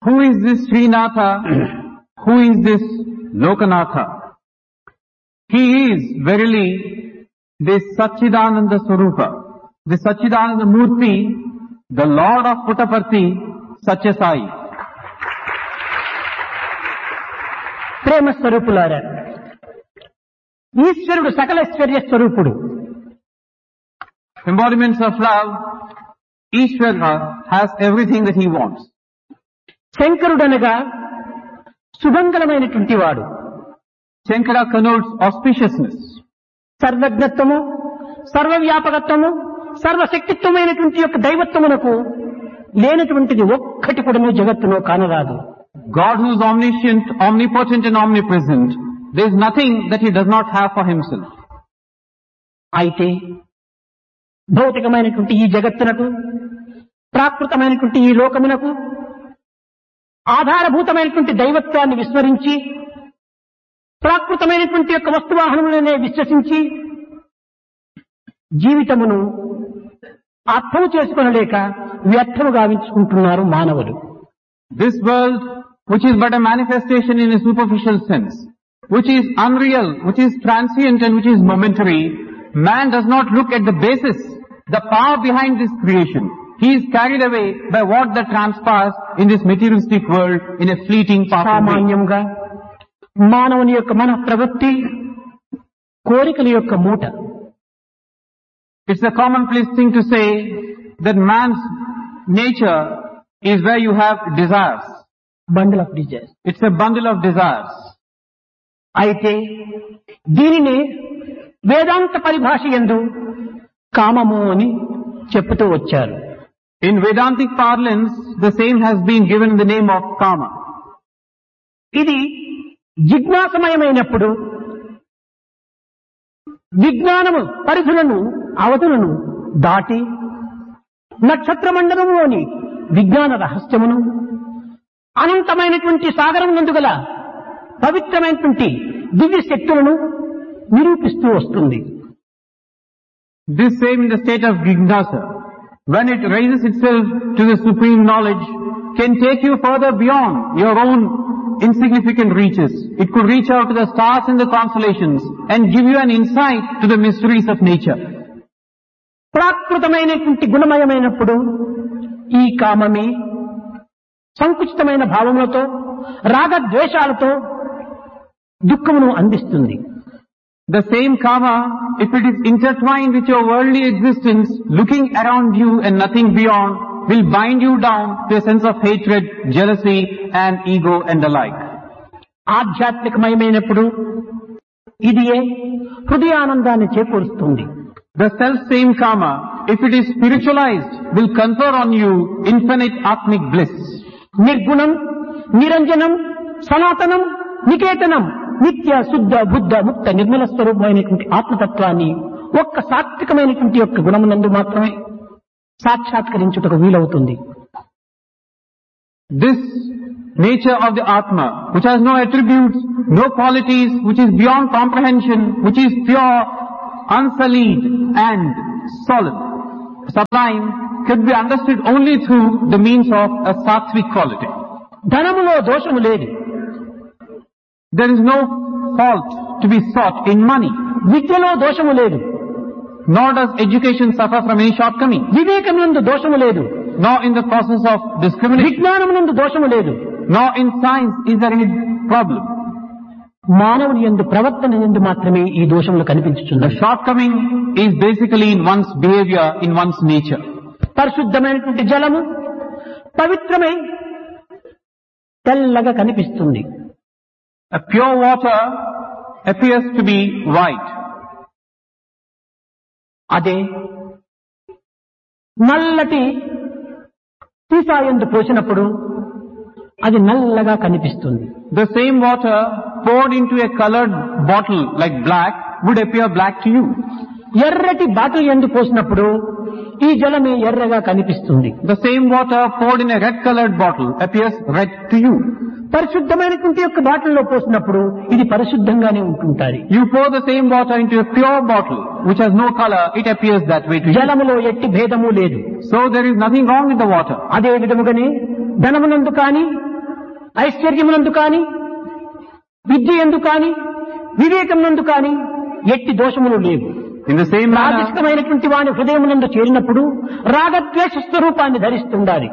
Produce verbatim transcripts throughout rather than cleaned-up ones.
Who is this Srinatha? Who is this Lokanatha? He is verily this Satchidananda Swarupa, the Satchidananda Murti, the Lord of Puttaparthi, Satya Sai. ప్రేమ స్వరూపులారా, ఈశ్వరుడు సకలైశ్వర్య స్వరూపుడు. Embodiments of love, Ishvara has everything that he wants. శంకరుడనగా సుమంగళమైనటువంటి వాడు. Shankara connotes auspiciousness. సర్వజ్ఞత్వము, సర్వవ్యాపకత్వము, సర్వశక్తిత్వమైనటువంటి యొక్క దైవత్వమునకు లేనటువంటిది ఒక్కటి కూడా జగత్తులో కానరాదు. God who is omniscient, omnipotent and omnipresent, there is nothing that he does not have for himself. అయితే భౌతికమైనటువంటి ఈ జగత్తునకు, ప్రాకృతమైనటువంటి ఈ లోకమునకు ఆధారభూతమైనటువంటి దైవత్వాన్ని విస్మరించి, ప్రాకృతమైనటువంటి యొక్క వస్తువాహనములనే విశ్వసించి జీవితమును అర్థము చేసుకొనలేక వ్యర్థము గావించుకుంటున్నారు మానవులు. This world, which is but a manifestation in a superficial sense, which is unreal, which is transient and which is momentary, man does not look at the basis, the power behind this creation. He is carried away by what that transpires in this materialistic world in a fleeting passing way. సామాన్యంగా మానవుని యొక్క మన ప్రవృత్తి కోరికల యొక్క మూట. It's a commonplace thing to say that man's nature is where you have desires. Bundle of desires. It's a bundle of desires. అయితే దీనిని వేదాంత పరిభాష యందు కామము అని చెప్పుతూ వచ్చారు. In Vedantic parlance, the same has been given the name of kama. ఇది జిజ్ఞాసమయమైనప్పుడు విజ్ఞానము పరిధులను అవధులను దాటి నక్షత్ర మండలములోని విజ్ఞాన రహస్యమును అనంతమైనటువంటి సాగరం నందు గల పవిత్రమైనటువంటి దివ్య శక్తులను నిరూపిస్తూ వస్తుంది. This same in the state of Jignasa, when it raises itself to the supreme knowledge, can take you further beyond your own insignificant reaches. It could reach out to the stars and the constellations and give you an insight to the mysteries of nature. ప్రాకృతమైనటువంటి గుణమయమైనప్పుడు ఈ కామమే సంకుచితమైన భావములతో, రాగద్వేషాలతో దుఃఖమును అందిస్తుంది. The same karma, if it is intertwined with your worldly existence, looking around you and nothing beyond, will bind you down to a sense of hatred, jealousy and ego and the like. ఆధ్యాత్మికమయమైనప్పుడు ఇదియే హృదయానందాన్ని చేకూరుస్తుంది. The self-same karma, if it is spiritualized, will confer on you infinite atmic bliss. నిర్గుణం, నిరంజనం, సనాతనం, నికేతనం, నిత్య శుద్ధ బుద్ధ ముక్త నిర్మల స్వరూపమైనటువంటి ఆత్మతత్వాన్ని ఒక్క సాత్వికమైనటువంటి యొక్క గుణమునందు మాత్రమే సాక్షాత్కరించుటకు వీలవుతుంది. This nature of the Atma, which has no attributes, no qualities, which is beyond comprehension, which is pure, unsullied and solemn, sublime, could be understood only through the means of a sattvic quality. ధనములో దోషము లేదు. There is no fault to be sought in money. విద్యలో దోషము లేదు. Nor does education suffer from any shortcoming. వివేకమునందు దోషము లేదు. Nor in the process of discrimination. విజ్ఞానమునందు దోషము లేదు. Nor in science is there any problem. మానవుని యందు ప్రవర్తన యందు మాత్రమే ఈ దోషములు కనిపించుచున్నది. The shortcoming is basically in one's behavior, in one's nature. పరిశుద్ధమైనటువంటి జలము పవిత్రమై తెల్లగా కనిపిస్తుంది. A pure water appears to be white. అదే నల్లటి సీసా యందు పోసినప్పుడు అది నల్లగా కనిపిస్తుంది. The same water poured into a colored bottle like black would appear black to you. ఎర్రటి బాటిల్ యందు పోసినప్పుడు ఈ జలమే ఎర్రగా కనిపిస్తుంది. The same water poured in a red colored bottle appears red to you. పరిశుద్ధమైనటువంటి యొక్క బాటిల్లో పోసినప్పుడు ఇది పరిశుద్ధంగానే ఉంటుంటాయి. You pour the same water into a pure bottle which has no color, it appears that way to you. జలములో ఎట్టి భేదము లేదు. So there is nothing wrong with the water. అదే విధముగానే ధనమునందు కానీ, ఐశ్వర్యమునందు కాని, విద్య యందు కాని, వివేకమునందు కాని ఎట్టి దోషములు లేవు. In the same manner, రాజసికమైనటువంటి వాని హృదయమునందు చేరినప్పుడు రాగద్వేష స్వరూపాన్ని ధరిస్తుండాలి.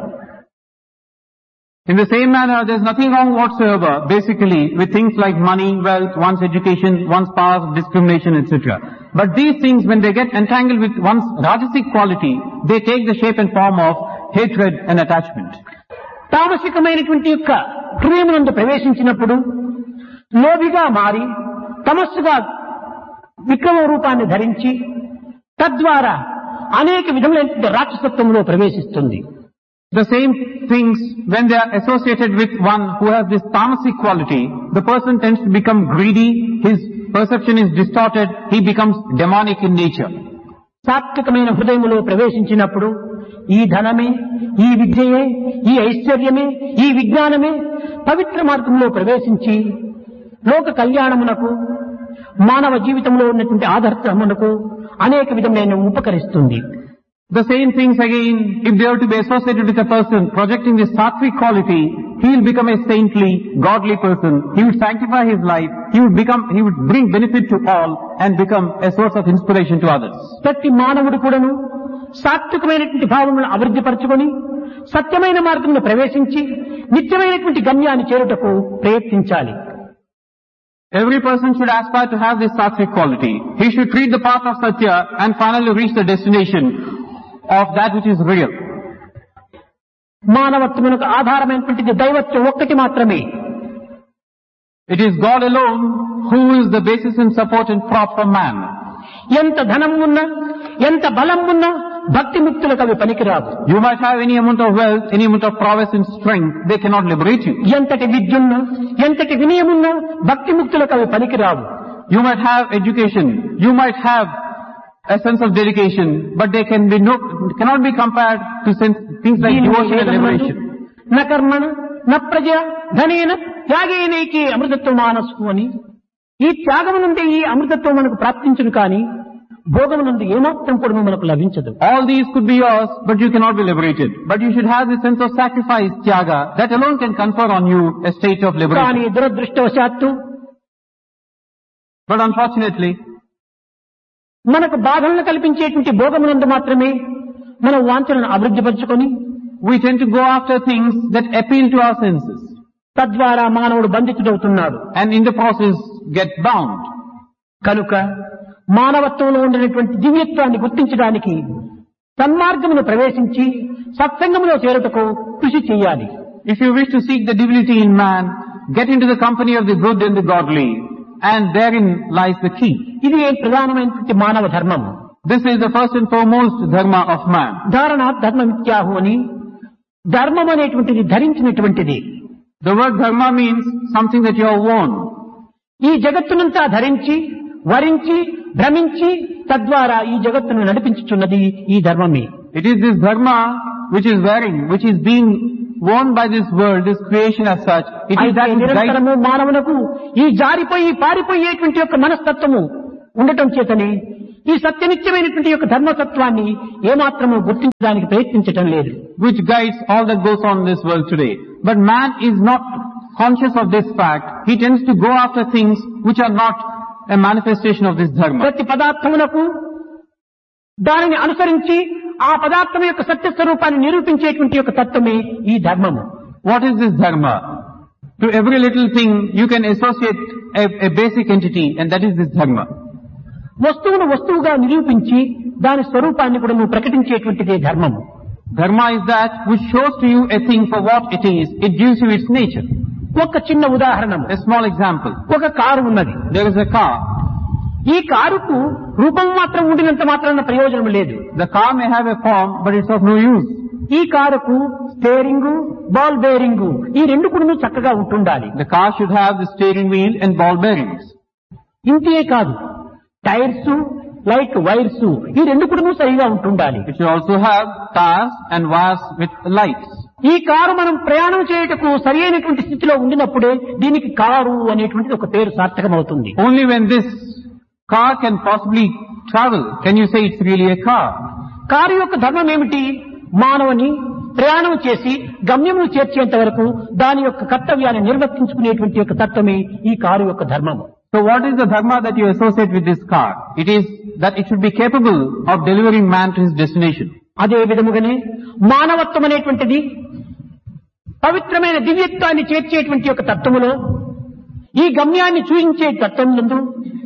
in the same manner, there's nothing wrong whatsoever, basically, with things like money, wealth, one's education, one's past, discrimination, et cetera. But these things, when they get entangled with one's rajasic quality, they take the shape and form of hatred and attachment. తామసికమైనటువంటి యొక్క హృదయమునందు ప్రవేశించినప్పుడు లోభిగా మారి తమస్సుగా విక్రమ రూపాన్ని ధరించి తద్వారా అనేక విధములైన రాక్షసత్వంలో ప్రవేశిస్తుంది. The same things, when they are associated with one who has this tamasic quality, the person tends to become greedy, his perception is distorted, he becomes demonic in nature. సాత్వికమైన హృదయములో ప్రవేశించినప్పుడు ఈ ధనమే, ఈ విద్యయే, ఈ ఐశ్వర్యమే, ఈ విజ్ఞానమే పవిత్ర మార్గంలో ప్రవేశించి లోక కళ్యాణమునకు, మానవ జీవితంలో ఉన్నటువంటి ఆదర్శమునకు అనేక విధమైన ఉపకరిస్తుంది. The same things again, if they are to be associated with a person projecting this sattvic quality, he will become a saintly, godly person. He would sanctify his life. He would become, he would bring benefit to all and become a source of inspiration to others. ప్రతి మానవుడు కూడాను సాత్వికమైనటువంటి భావములను అభివృద్ధిపరచుకొని సత్యమైన మార్గంలో ప్రవేశించి నిత్యమైనటువంటి గమ్యాన్ని చేరుటకు ప్రయత్నించాలి. Every person should aspire to have this sattvic quality. He should treat the path of Satya and finally reach the destination of that which is real. మానవత్వమునకు ఆధారమైనటువంటిది దైవత్వం ఒక్కటి మాత్రమే. It is God alone who is the basis and support and prop for man. ఎంత ధనం ఉన్నా, ఎంత బలం ఉన్నా భక్తి ముక్తులకు అవి పనికిరావు. You might have any amount of wealth, any amount of prowess and strength, they cannot liberate you. ఎంతటి విద్యున్నా, ఎంతటి వినయమున్నా భక్తి ముక్తులకు అవి పనికిరావు. You might have education, you might have a sense of dedication, but they can be no, cannot be compared to sense, things like devotion and liberation. న కర్మణ న ప్రజ ధనేన త్యాగేనైకే అమృతత్వ మానసు అని, ఈ త్యాగము నుండి ఈ అమృతత్వం మనకు ప్రాప్తించును కానీ భోగము నుండి ఏమాత్రం కూడా మనకు లభించదు. All these could be yours, but you cannot be liberated. But you should have the sense of sacrifice, tyaga, that alone can confer on you a state of కానీ liberation. దురదృష్టవశాత్తు But unfortunately, మనకు బాధలను కల్పించేటువంటి భోగమునందు మాత్రమే మనం వాంఛలను అభివృద్ధిపరచుకొని we tend to go after things that appeal to our senses, తద్వారా మానవుడు బంధితుడవుతున్నాడు. and in the process get bound. కనుక మానవత్వంలో ఉండినటువంటి దివ్యత్వాన్ని గుర్తించడానికి సన్మార్గమును ప్రవేశించి సత్సంగములో చేరుటకు కృషి చేయాలి. If you wish to seek the divinity in man, get into the company of the good and the godly, and therein lies the key. ఇది ప్రధానమైనటువంటి మానవ ధర్మం. This is the first and foremost dharma of man. ధారణ ధర్మమిత్యాహు అని, ధర్మం అనేటువంటిది ధరించినటువంటిది. The word dharma means something that you have worn. ఈ జగత్తునంతా ధరించి వరించి భ్రమించి తద్వారా ఈ జగత్తును నడిపించుచున్నది ఈ ధర్మమే. It is this dharma which is wearing, which is being worn by this world, this creation as such. It is that which guides. నిరంతరము మానవులకు ఈ జారిపోయి పారిపోయేటువంటి యొక్క మనస్తత్వము ఉండటం చేతనే ఈ సత్యనిత్యమైనటువంటి యొక్క ధర్మతత్వాన్ని ఏమాత్రము గుర్తించడానికి ప్రయత్నించటం లేదు. Which guides all that goes on in this world today. But man is not conscious of this fact. He tends to go after things which are not a manifestation of this dharma. ప్రతి పదార్థమునకు దానిని అనుసరించి ఆ పదార్థం యొక్క సత్య స్వరూపాన్ని నిరూపించేటువంటి యొక్క తత్వమే ఈ ధర్మము. What is this dharma? To every little thing you can associate a, a basic entity, and that is this dharma. వస్తువును వస్తువుగా నిరూపించి దాని స్వరూపాన్ని కూడా నువ్వు ప్రకటించేటువంటిదే ధర్మము. Dharma is that which shows to you a thing for what it is. It gives you its nature. ఒక చిన్న ఉదాహరణ, A small example. ఒక కారు ఉన్నది. There is a car. ఈ కారుకు రూపం మాత్రం ఉండినంత మాత్రాన ప్రయోజనం లేదు. The car may have a form, but it's of no use. ఈ కారుకు స్టీరింగ్, బాల్ బేరింగ్ ఈ రెండు కూడా చక్కగా ఉంటుండాలి. The car should have the steering wheel and ball bearings. ఇంతే కాదు, టైర్స్, లైట్ వైర్స్ ఈ రెండు కూడా సరిగా ఉంటుండాలి. It should also have tires and wires with lights. ఈ కారు మనం ప్రయాణం చేయుటకు సరి అయినటువంటి స్థితిలో ఉండినప్పుడే దీనికి కారు అనేటువంటిది ఒక పేరు సార్థకమవుతుంది. Only when this car can possibly travel can you say it's really a car. Car యొక్క ధర్మం ఏమిటి? మానవుని ప్రయాణం చేసి గమ్యమును చేర్చేంత వరకు దాని యొక్క కర్తవ్యాన్ని నిర్వర్తించుకునేటువంటి యొక్క తత్వమే ఈ కారు యొక్క ధర్మము. So what is the dharma that you associate with this car? It is that it should be capable of delivering man to his destination. అదే విధముగానే మానవత్వం అనేటువంటిది పవిత్రమైన దివ్యత్వాన్ని చేర్చేటువంటి యొక్క తత్వములో ఈ గమ్యాన్ని చూయించే తత్వమునందు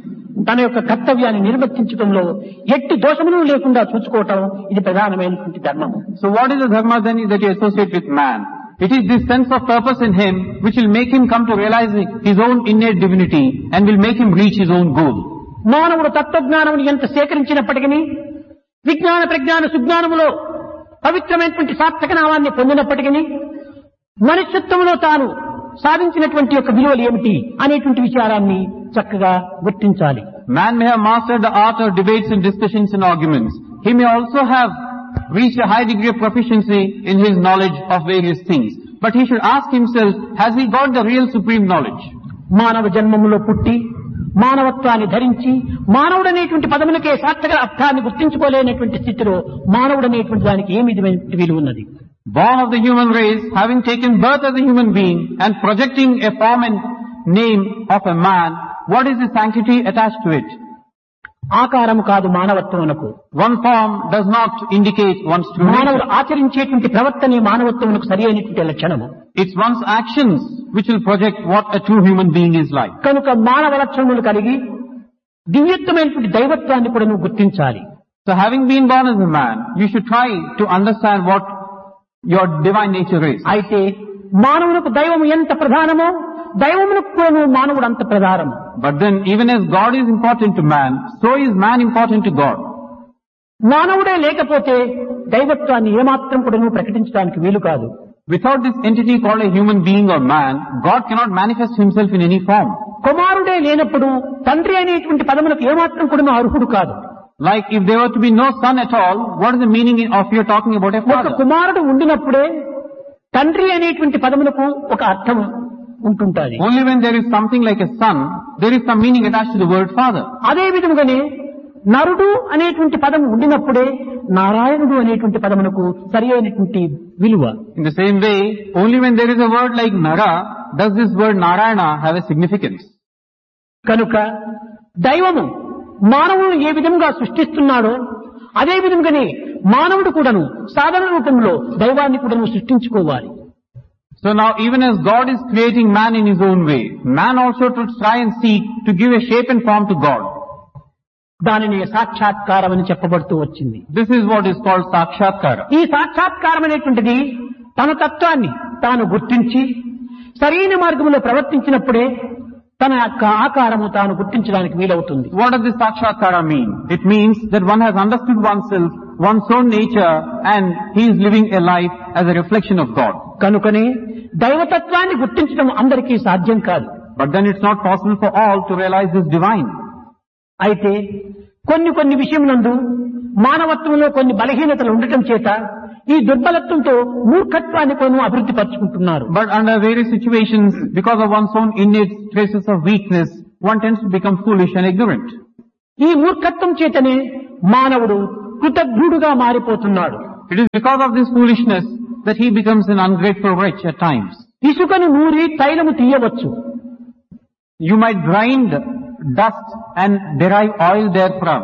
తన యొక్క కర్తవ్యాన్ని నిర్వర్తించడంలో ఎట్టి దోషములు లేకుండా చూసుకోవటం ఇది ప్రధానమైనటువంటి ధర్మము. So what is the dharma then that you associate with man? It is this sense of purpose in him which will make him come to realize his own innate divinity and will make him reach his own goal. మానవుడు తత్వజ్ఞానమును ఎంత సేకరించినప్పటికీ విజ్ఞాన ప్రజ్ఞాన సుజ్ఞానములో పవిత్రమైనటువంటి సార్థక నామాన్ని పొందినప్పటికీ మనుష్యత్వంలో తాను సాధించినటువంటి యొక్క విలువలు ఏమిటి అనేటువంటి విచారాన్ని చక్కగా గుర్తించాలి. Man may have mastered the art of debates and discussions and arguments. He may also have reached a high degree of proficiency in his knowledge of various things. But he should ask himself, has he got the real supreme knowledge? మానవ జన్మములో పుట్టి మానవత్వాన్ని ధరించి మానవుడనేటువంటి పదములకే సార్థక అర్థాన్ని గుర్తించుకోలేనటువంటి స్థితిలో మానవుడనేటువంటి దానికి ఏ విధమైన విలువ ఉన్నది? Born of the human race, having taken birth as a human being and projecting a form and name of a man, what is the sanctity attached to it? ఆకారము కాదు మానవత్వమునకు. One form does not indicate one's true మానవుడు nature. ఆచరించేటువంటి ప్రవర్తనే మానవత్వమునకు సరి అయినటువంటి లక్షణము. It's one's actions which will project what a true human being is like. కనుక మానవ లక్షణములు కలిగి దివ్యత్వమైనటువంటి దైవత్వాన్ని కూడా నువ్వు గుర్తించాలి. So having been born as a man, you should try to understand what your divine nature is. అయితే మానవులకు దైవము ఎంత ప్రధానమో దైవమునకు కూడా మానవుడు అంత ప్రధానము. But then even as God is important to man, so is man important to God. మానవుడే లేకపోతే దైవత్వాన్ని ఏమాత్రం కూడా నువ్వు ప్రకటించడానికి వీలు కాదు. Without this entity called a human being or man, God cannot manifest himself in any form. కుమారుడే లేనప్పుడు తండ్రి అనేటువంటి పదములకు ఏమాత్రం కూడా అర్హుడు కాదు. Like if there were to be no son at all, what is the meaning of your talking about a ఒక father? కుమారుడు ఉండినప్పుడే తండ్రి అనేటువంటి పదములకు ఒక అర్థం ఉంటుంటుంది. Only when there is something like a son, there is some meaning attached to the word father. అదే విధముగానే నరుడు అనేటువంటి పదం ఉండినప్పుడే నారాయణుడు అనేటువంటి పదమునకు సరి అయినటువంటి విలువ. In the same way, only when there is a word like Nara, does this word Narayana have a significance. కనుక దైవము మానవుడు ఏ విధంగా సృష్టిస్తున్నాడో అదే విధంగానే మానవుడు కూడాను సాధన రూపంలో దైవాన్ని కూడాను సృష్టించుకోవాలి. So now even as God is creating man in his own way, man also should try and seek to give a shape and form to God. దానిని సాక్షాత్కారం అని చెప్పబడుతూ వచ్చింది. This is what is called Sakshatkara. ఈ సాక్షాత్కారం అనేటువంటిది తన తత్వాన్ని తాను గుర్తించి సరైన మార్గంలో ప్రవర్తించినప్పుడే తన యొక్క ఆకారము తాను గుర్తించడానికి వీలవుతుంది. What does this Sakshatkara mean? It means that one has understood oneself, one's own nature, and he is living a life as a reflection of God. కనుకనే దైవతత్వాన్ని గుర్తించడం అందరికీ సాధ్యం కాదు. But then it's not possible for all to realize this divine. అయితే కొన్ని కొన్ని విషయములందు మానవత్వంలో కొన్ని బలహీనతలు ఉండటం చేత ఈ దుర్బలత్వంతో మూర్ఖత్వాన్ని కొన్ని అభివృద్ధి పరుచుకుంటున్నారు. But under various situations, because of one's own innate traces of weakness, one tends to become foolish and ignorant. ఈ మూర్ఖత్వం చేతనే మానవుడు కృతజ్ఞుడుగా మారిపోతున్నాడు. It is because of this foolishness that he becomes an ungrateful wretch at times. ఇసుకను నూరి తైలము తీయవచ్చు. You might grind dust and derive oil therefrom.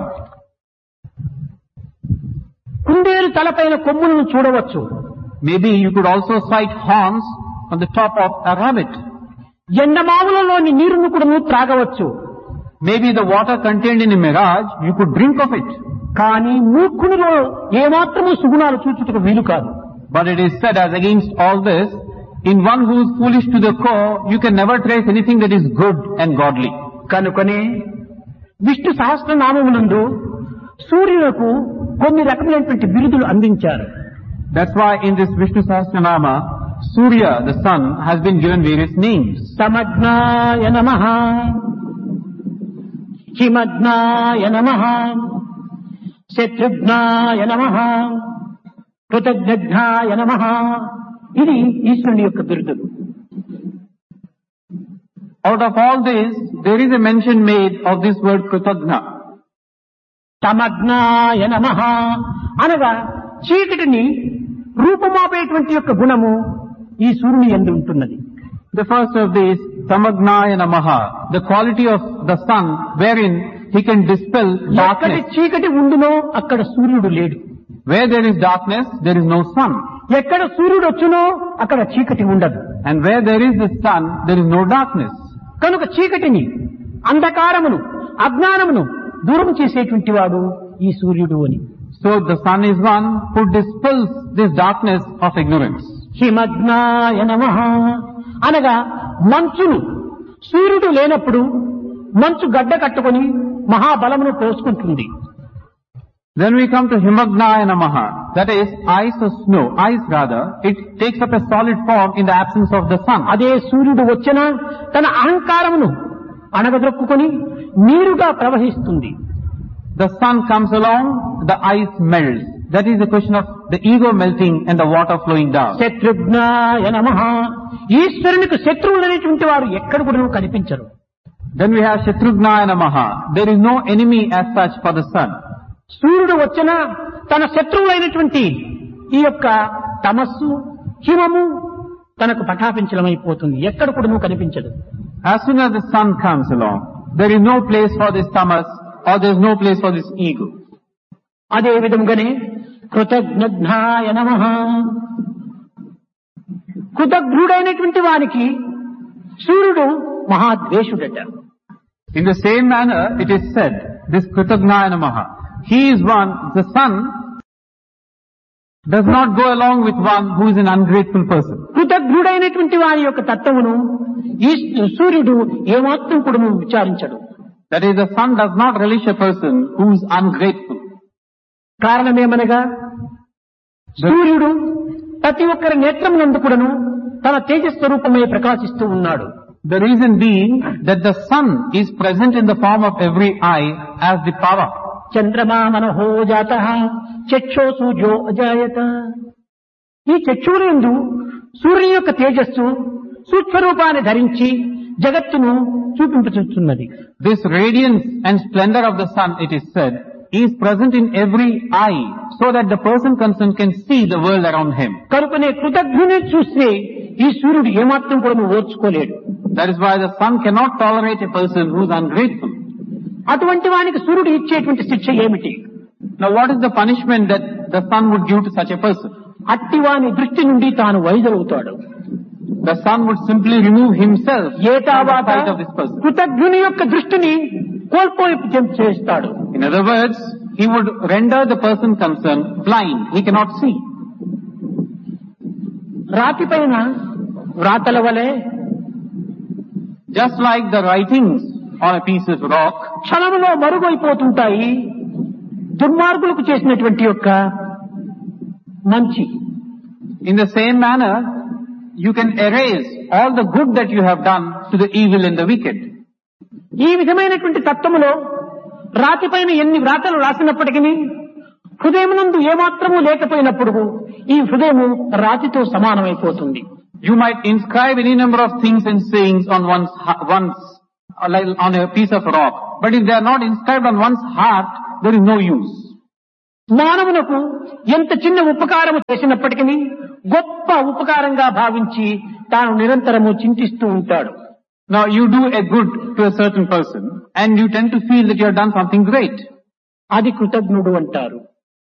కుందేలు తలపైన కొమ్ములను చూడవచ్చు. Maybe you could also sight horns on the top of a rabbit. ఎండమావులలోని నీరును కూడా నువ్వు త్రాగవచ్చు. Maybe the water contained in a mirage, you could drink of it. కానీ మూర్ఖునిలో ఏమాత్రము సుగుణాలు చూచుటకు వీలు కాదు. But it is said, as against all this, in one who is foolish to the core, you can never trace anything that is good and godly. కనుకనే విష్ణు సహస్రనామమునందు సూర్యులకు కొన్ని రకమైనటువంటి బిరుదులు అందించారు. That's why in this Vishnu Sahasranama, Surya, the sun, has been given various names. సమజ్ఞాయ నమః, హిమజ్ఞాయ నమః, శత్రుఘ్నాయ నమః, కృతజ్ఞాయ నమః. ఇది ఈశ్వరుని యొక్క బిరుదులు. Out of all this, there is a mention made of this word Kritagna. సమజ్ఞాయ నమః అనగా చీకటిని రూపమాపేటువంటి యొక్క గుణము ఈ సూర్యుని యందు ఉంటున్నది. The first of these, Samagnaya Namaha, the quality of the sun wherein he can dispel ఎక్కడి darkness. చీకటి ఉండునో అక్కడ సూర్యుడు లేడు. Where there is darkness, there is no sun. ఎక్కడ సూర్యుడు వచ్చునో అక్కడ చీకటి ఉండదు. And where there is the sun, there is no darkness. కనుక చీకటిని, అంధకారమును, అజ్ఞానమును దూరం చేసేటువంటి వాడు ఈ సూర్యుడు అని. So the sun is one who dispels this darkness of ignorance. హిమగ్నాయ నమః అనగా మంచును, సూర్యుడు లేనప్పుడు మంచు గడ్డ కట్టుకొని మహాబలమును పోసుకుంటుంది. Then we come to Himagnaya Namaha, that is ice or snow, ice rather, it takes up a solid form in the absence of the sun. అదే సూర్యుడు వచ్చినా తన అహంకారమును అణగదొక్కుకొని నీరుగా ప్రవహిస్తుంది. The sun comes along, the ice melts. That is the question of the ego melting and the water flowing down. శత్రుఘ్నాయ నమః ఈశ్వరునికి శత్రువులు అనేటువంటి వారు ఎక్కడ కూడా కనిపించరు. Then we have Shatrugnaya Namaha. There is no enemy as such for the sun. సూర్యుడు వచ్చినా తన శత్రువులైనటువంటి ఈ యొక్క తమస్సు, హిమము తనకు పటాపించలమైపోతుంది. ఎక్కడ కూడా కనిపించదు. As soon as the sun comes along, there is no place for this tamas or there is no place for this ego. అదే విధంగానే కృతజ్ఞాయ నమః కృతజ్ఞుడైనటువంటి వానికి సూర్యుడు మహాద్వేషుడట. In the same manner, it is said, this Kritagnaya Namaha, he is one, the sun does not go along with one who is an ungrateful person. కృతజ్ఞుడైనటువంటి వారి యొక్క తత్వమును ఈ సూర్యుడు ఏమాత్రం కూడా విచారించడు. That is, the sun does not relish a person who is ungrateful. కారణమేమనగా సూర్యుడు ప్రతి ఒక్కరి నేత్రమునందు కూడాను తన తేజస్వరూపమే ప్రకాశిస్తూ ఉన్నాడు. The reason being that the sun is present in the form of every eye as the power. చంద్రమా మనహో జాతః చక్షో సూర్యో అజాయత. ఈ చక్షువులందు సూర్యుని యొక్క తేజస్సు సూక్ష్మరూపాన్ని ధరించి జగత్తును చూపించుతున్నది. This radiance and splendor of the sun, it is said, is present in every eye so that the person concerned can see the world around him. కనుకనే కృతజ్ఞుని చూస్తే ఈ సూర్యుడు ఏమాత్రం కూడా ఓర్చుకోలేడు. That is why the sun cannot tolerate a person who is ungrateful. అటువంటి వానికి సూర్యుడు ఇచ్చేటువంటి శిక్ష ఏమిటి? Now what is the punishment that the sun would give to such a person? అట్టి వాని దృష్టి నుండి తాను వైదొలుగుతాడు. The sun would simply remove himself from the ఏతావాత sight of this person. కృతజ్ఞుని యొక్క దృష్టిని కోల్పోయి చేస్తాడు. In other words, he would render the person concerned blind. He cannot see. రాతి పైన వ్రాతల వలె Just like the writings on a piece of rock, క్షణంలో మరుగైపోతుంటాయి దుర్మార్గులకు చేసినటువంటి యొక్క మంచి. in the same manner, you can erase all the good that you have done to the evil and the wicked. ఈ విధమైనటువంటి తత్వములో రాతి పైన ఎన్ని వ్రాతలు రాసినప్పటికీ హృదయమునందు ఏమాత్రము లేకపోయినప్పుడు ఈ హృదయము రాతితో సమానమైపోతుంది. You might inscribe any number of things and sayings on one's, one's, like on a piece of rock, but if they are not inscribed on one's heart, there is no use. మానవునకు ఎంత చిన్న ఉపకారము చేసినప్పటికీ గొప్ప ఉపకారంగా భావించి తాను నిరంతరము చింతిస్తూ ఉంటాడు. Now you do a good to a certain person and you tend to feel that you have done something great. అది కృతజ్ఞుడు అంటారు.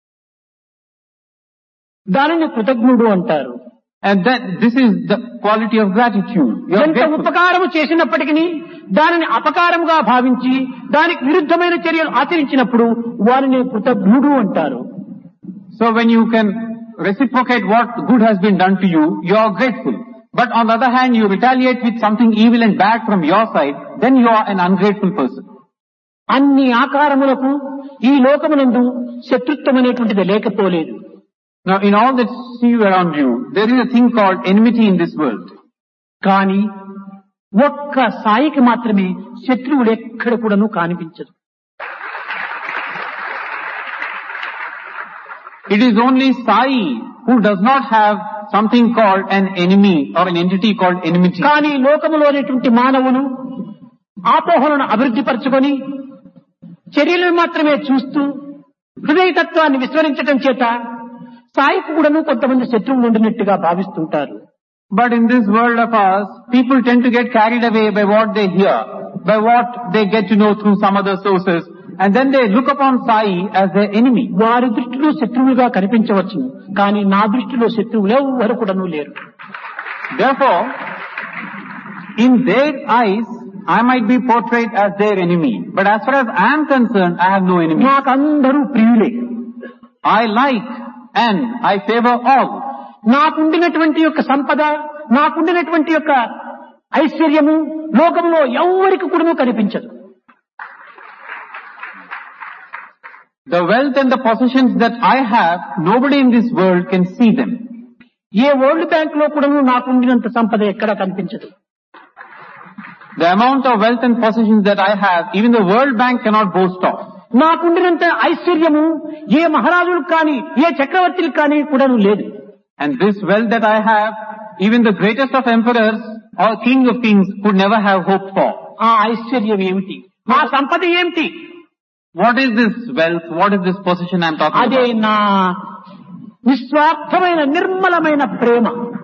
దానిని కృతజ్ఞుడు అంటారు. And that this is the quality of gratitude. You are ఎంత grateful. ఉపకారము చేసినప్పటికీ దానిని అపకారముగా భావించి దానికి విరుద్ధమైన చర్యలు ఆచరించినప్పుడు వారిని కృతజ్ఞుడు అంటారు. So when you can reciprocate what good has been done to you, you are grateful. But on the other hand, you retaliate with something evil and bad from your side, then you are an ungrateful person. అన్ని ఆకారములకు ఈ లోకమునందు శత్రుత్వం అనేటువంటిది లేకపోలేదు. Now in all that see you around you, there is a thing called enmity in this world. కానీ ఒక్క సాయికి మాత్రమే శత్రువులు ఎక్కడ కూడాను కనిపించదు. It is only Sai who does not have something called an enemy or an entity called enmity. కానీ లోకములోనేటువంటి మానవులు ఆపోహలను అభివృద్ధి పరచుకొని చర్యలను మాత్రమే చూస్తూ హృదయతత్వాన్ని విస్మరించడం చేత సాయికి కూడాను కొంతమంది శత్రువులు ఉండినట్టుగా భావిస్తుంటారు. But in this world of ours, people tend to get carried away by what they hear, by what they get to know through some other sources, and then they look upon Sai as their enemy. వారి దృష్టిలో శత్రువులుగా కనిపించవచ్చు, కానీ నా దృష్టిలో శత్రువులు ఎవరు కూడాను లేరు. Therefore, in their eyes, I might be portrayed as their enemy, but as far as I am concerned, I have no enemy. నాకు అందరూ ప్రియులే. I like and I favor all. నాకుండినటువంటి యొక్క సంపద, నాకుండినటువంటి యొక్క ఐశ్వర్యము లోకంలో ఎవరికి కూడా కనిపించదు. The wealth and the possessions that I have, nobody in this world can see them. A world bank లో కూడా నాకుండినంత సంపద ఎక్కడా కనిపించదు. The amount of wealth and possessions that I have, even the World Bank cannot boast of. నాకుండినంత ఐశ్వర్యము ఏ మహారాజులకు కానీ ఏ చక్రవర్తులకు కానీ కూడా లేదు. And this wealth that I have, even the greatest of emperors or king of kings could never have hoped for. ఆ ఐశ్వర్యం ఏమిటి? ఆ సంపద ఏమిటి? What is this wealth? What is this possession I am talking అదే about? నా నిస్వార్థమైన నిర్మలమైన ప్రేమ.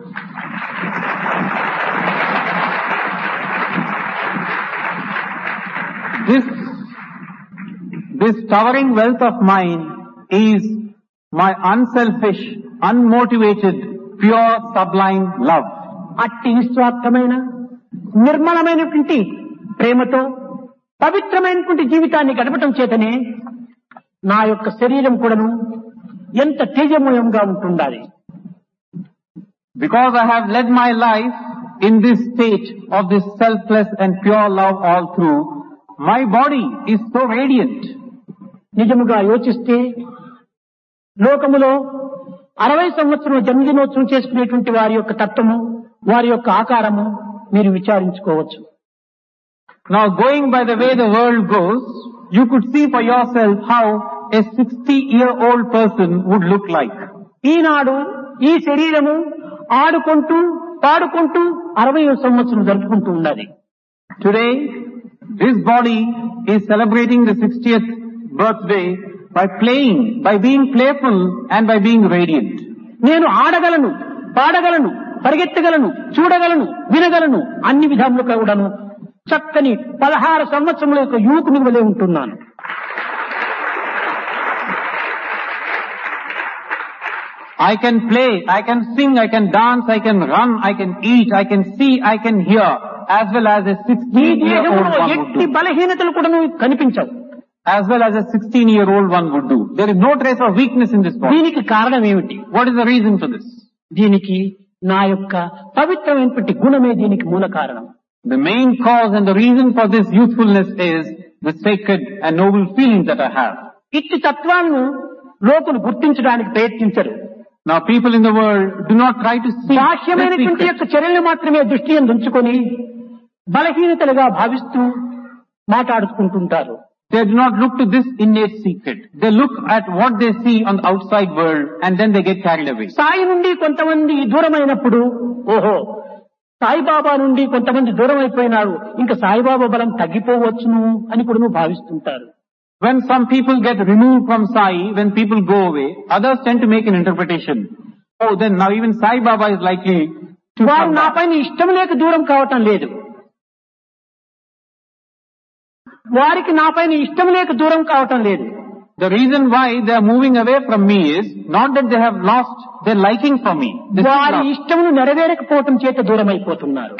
This, this towering wealth of mine is my unselfish, unmotivated, pure, sublime love. అట్టి నిస్వార్థమైన నిర్మలమైనటువంటి ప్రేమతో పవిత్రమైనటువంటి జీవితాన్ని గడపటం చేతనే నా యొక్క శరీరం కూడాను ఎంత తేజమయంగా ఉంటుండాలి. Because I have led my life in this state of this selfless and pure love all through, my body is so radiant. నిజముగా యోచిస్తే లోకములో అరవై సంవత్సరం జన్మదినోత్సవం చేసుకునేటువంటి వారి యొక్క తత్వము, వారి యొక్క ఆకారము మీరు విచారించుకోవచ్చు. Now going by the way the world goes, you could see for yourself how a sixty year old person would look like. ఈనాడు ఈ శరీరము ఆడుకుంటూ పాడుకుంటూ అరవై సంవత్సరం జరుపుకుంటూ ఉన్నది. Today, this body is celebrating the sixtieth birthday by playing, by being playful and by being radiant. నేను ఆడగలను, పాడగలను, పరిగెత్తగలను, చూడగలను, వినగలను, అన్ని విధాలుగా కూడాను చక్కని పదహారు సంవత్సరముల యొక్క యువకుని వలె ఉంటున్నాను. I can play, I can sing, I can dance, I can run, I can eat, I can see, I can hear, as well as a sixteen year old one would ఎట్టి do. బలహీనతలు కూడా కనిపించవు. As well as a sixteen year old one would do. There is no trace of weakness in this body. దీనికి కారణం ఏమిటి? What is the reason for this? దీనికి నా యొక్క పవిత్రమైనటువంటి గుణమే దీనికి మూల కారణం. The main cause and the reason for this youthfulness is the sacred and noble feelings that I have. ఇట్టి తత్వాలను లోకులు గుర్తించడానికి ప్రయత్నించరు. Now people in the world do not try to see this బాహ్యమైనటువంటి secret. యొక్క చర్యలు మాత్రమే దృష్టి ఉంచుకొని బలహీనతలుగా భావిస్తూ మాట్లాడుకుంటుంటారు. They do not look to this innate secret. They look at what they see on the outside world and then they get carried away. Sai నుండి కొంతమంది దూరమైనప్పుడు ఓహో సాయిబాబా నుండి కొంతమంది దూరం అయిపోయినారు, ఇంకా సాయిబాబా బలం తగ్గిపోవచ్చును అని కూడా భావిస్తుంటారు. When some people get removed from Sai, when people go away, others tend to make an interpretation. Oh, then now even Sai Baba is likely to వారు come నా back. పైన ఇష్టం లేక దూరం కావటం లేదు. వారికి నా పైన ఇష్టం లేక దూరం కావటం లేదు. The reason why they are moving away from me is not that they have lost their liking for me. They still వారి love. ఇష్టమును నెరవేరకపోవటం చేత దూరం అయిపోతున్నారు.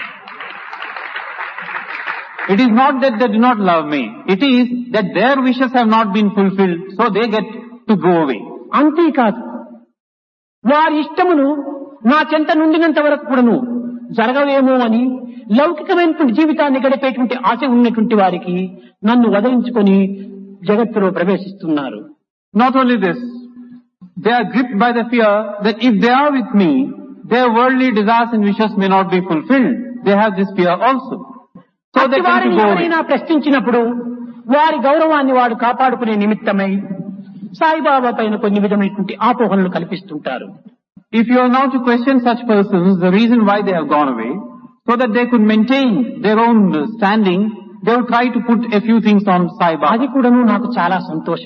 It is not that they do not love me. It is that their wishes have not been fulfilled, so they get to go away. అంతేకాదు వారి ఇష్టమును నా చెంత నుండినంత వరకు కూడాను జరగవేమో అని లౌకికమైనటువంటి జీవితాన్ని గడిపేటువంటి ఆశ ఉన్నటువంటి వారికి నన్ను వదిలించుకొని జగత్తులో ప్రవేశిస్తున్నారు. Not only this, they are gripped by the fear that if they are with me, their worldly desires and wishes may not be fulfilled. They have this fear also. So they tend వారిని to go away. ఎవరైనా ప్రశ్నించినప్పుడు వారి గౌరవాన్ని వాడు కాపాడుకునే నిమిత్తమై సాయిబాబా పైన కొన్ని విధమైనటువంటి ఆపోహనలు కల్పిస్తుంటారు. If you are now to question such persons, the reason why they have gone away, so that they could maintain their own standing, they will try to put a few things on Sai Baba. అది కూడాను నాకు చాలా సంతోషమే.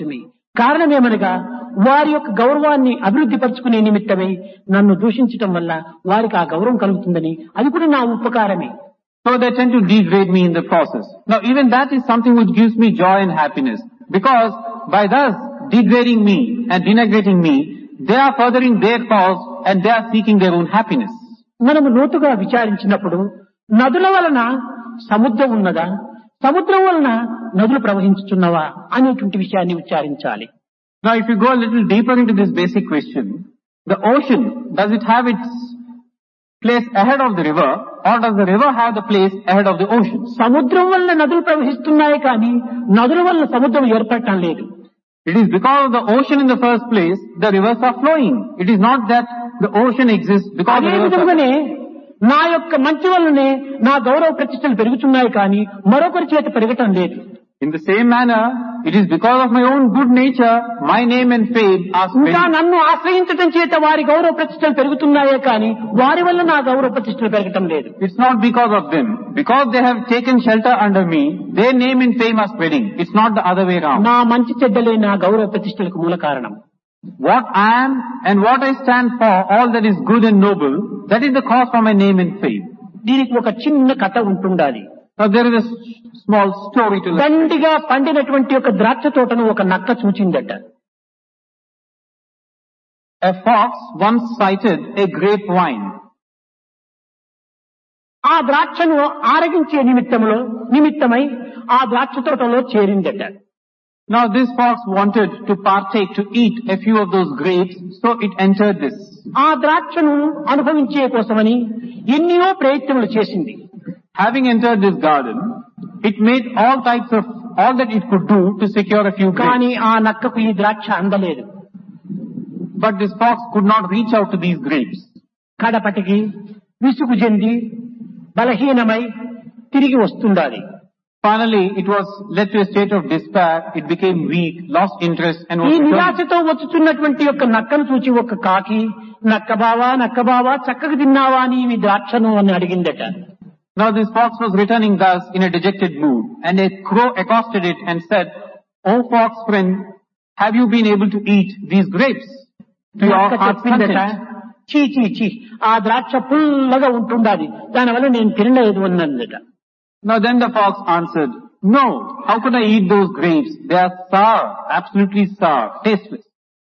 కారణమేమనగా వారి యొక్క గౌరవాన్ని అభివృద్ధి పరుచుకునే నిమిత్తమై నన్ను దూషించటం వల్ల వారికి ఆ గౌరవం కలుగుతుందని అది కూడా నా ఉపకారమే. So they tend to degrade me in the process. Now even that is something which gives me joy and happiness, because by thus degrading me and denigrating me, they are furthering their cause and they are seeking their own happiness. మనము లోతుగా విచారించినప్పుడు నదుల వలన సముద్రం ఉన్నదా, సముద్రం వలన నదులు ప్రవహించుచున్నవా అనేటువంటి విషయాన్ని విచారించాలి. Now if you go a little deeper into this basic question, the ocean, does it have its place ahead of the river, or does the river have the place ahead of the ocean? సముద్రం వల్ల నదులు ప్రవహిస్తున్నాయి కానీ నదుల వల్ల సముద్రం ఏర్పడటం లేదు. It is because of the ocean in the first place, the rivers are flowing. It is not that the ocean exists because అదే the rivers విధంగానే are... నా యొక్క మంచి వల్లనే నా గౌరవ ప్రతిష్టలు పెరుగుతున్నాయి కానీ మరొకరి చేత పెరగటం లేదు. In the same manner, it is because of my own good nature, my name and fame are ఇంకా spreading. నన్ను ఆశ్రయించడం చేత వారి గౌరవ ప్రతిష్టలు పెరుగుతున్నాయే కానీ వారి వల్ల నా గౌరవ ప్రతిష్టలు పెరగటం లేదు. It's not because of them. Because they have taken shelter under me, their name and fame are spreading. It's not the other way around. నా మంచి చెడ్డలే నా గౌరవ ప్రతిష్టలకు మూల కారణం. What I am and what I stand for, all that is good and noble, that is the cause for my name and fame. దీనికి ఒక చిన్న కథ ఉంటుండాలి. Now there is a s- small story to this. దండిగా పండినటువంటి ఒక ద్రాక్ష తోటను ఒక నక్క చూచిందట. A fox once sighted a grapevine. ఆ ద్రాక్షను ఆరగించే నిమిత్తములో నిమిత్తమై ఆ ద్రాక్ష తోటలో చేరిందట. Now this fox wanted to partake, to eat a few of those grapes, so it entered this. ఆ ద్రాక్షను అనుభవించే కోసమని ఎన్నో ప్రయత్నములు చేసింది. Having entered this garden, it made all types of, all that it could do to secure a few grapes. కానీ ఆ నక్కకు ఈ ద్రాక్ష అందలేదు. But this fox could not reach out to these grapes. కడపటికి విసుగు చెంది బలహీనమై తిరిగి వస్తుండాలి. Finally, it was led to a state of despair. It became weak, lost interest, and ఈ was returned. నిరాశతో వచ్చుతున్నటువంటి యొక్క నక్కను చూచి ఒక కాకి నక్క బావా నక్క బావా చక్కగా తిన్నావా అని ఈ ద్రాక్షను అని అడిగిందట. Now this fox was returning thus in a dejected mood, and a crow accosted it and said, "O fox friend, have you been able to eat these grapes to your నక్క heart's చెప్పిందట, content?" చీ చీ చీ ఆ ద్రాక్ష పుల్లగా ఉంటుండాలి, దానివల్ల నేను తినలేదు అన్నదట. Now then the fox answered, "No, how could I eat those grapes? They are sour, absolutely sour, tasteless."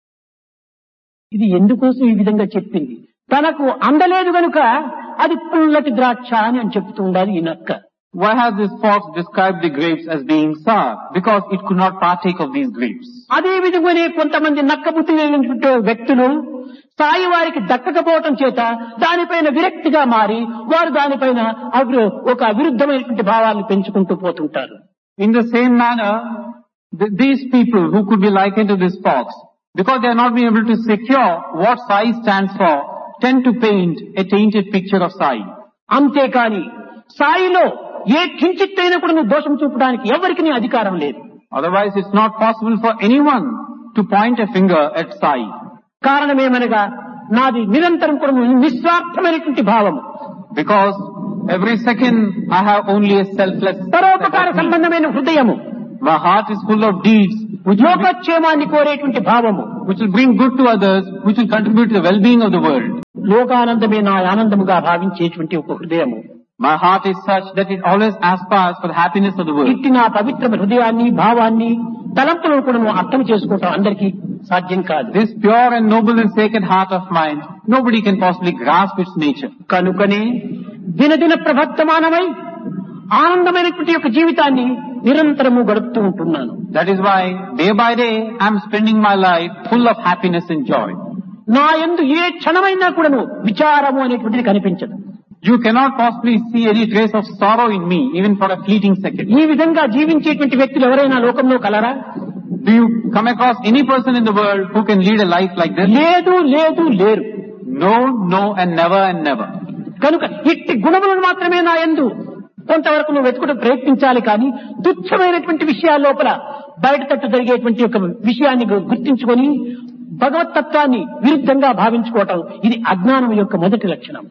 ఇది ఎందుకోసం ఈ విధంగా చెప్పింది? తనకు అందలేదు గనుక అది పుల్లటి ద్రాక్ష అని అని చెప్తూ ఉండాలి ఈ నక్క. Why has this fox described the grapes as being sour? Because it could not partake of these grapes. అదే విధంగానే కొంతమంది నక్క బుద్ధి లేనటువంటి వ్యక్తులు సాయి వారికి దక్కకపోవటం చేత దానిపైన విరక్తిగా మారి వారు దానిపైన అవి ఒక అవిరుద్ధమైనటువంటి భావాలను పెంచుకుంటూ పోతుంటారు. In the same manner, th- these people who could be likened to this fox, because they are not being able to secure what Sai stands for, tend to paint a tainted picture of Sai. అంతేకాని సాయిలో ఏ కించిత్తైనా కూడా నువ్వు దోషం చూపడానికి ఎవరికి నీ అధికారం లేదు. Otherwise, it's not possible for anyone to point a finger at Sai. కారణమేమనగా నాది నిరంతరం కూడా నిస్వార్థమైనటువంటి భావం. Because every second I have only a selfless, పరోపకార సంబంధమైన హృదయము, my heart is full of deeds which will, bring, లోకక్షేమాన్ని కోరేటువంటి భావము, which will bring good to others, which will contribute to the well-being of the world. లోకానందమే నా ఆనందముగా భావించేటువంటి ఒక హృదయము. My heart is such that it always aspires for the happiness of the world. ఇట్టి నా పవిత్ర హృదయాన్ని భావాన్ని తలంపులను కూడా నువ్వు అర్థం చేసుకోవటం అందరికీ సాధ్యం కాదు. This pure and noble and sacred heart of mine, nobody can possibly grasp its nature. కనుకనే దినదిన ప్రవర్తమానమై ఆనందమైనటువంటి యొక్క జీవితాన్ని నిరంతరము గడుపుతూ ఉంటున్నాను. That is why day by day I am spending my life full of happiness and joy. నా యందు ఏ క్షణమైనా కూడాను విచారము అనేటువంటిది కనిపించదు. You cannot possibly see any trace of sorrow in me, even for a fleeting second. ఈ విధంగా జీవించేటువంటి వ్యక్తులు ఎవరైనా లోకంలో కలరా? Do you come across any person in the world who can lead a life like this? లేదు లేదు లేరు. No, no, and never and never. కనుక ఇట్టి గుణములను మాత్రమే నా యందు కొంతవరకు నువ్వు వెతుకుటకు ప్రయత్నించాలి కానీ తుచ్చమైనటువంటి విషయాల లోపల బయట తట్టు జరిగేటువంటి ఒక విషయాన్ని గు- గుర్తించుకొని భగవతత్వాన్ని విరుద్ధంగా భావించుకోవటం ఇది అజ్ఞానం యొక్క మొదటి లక్షణం.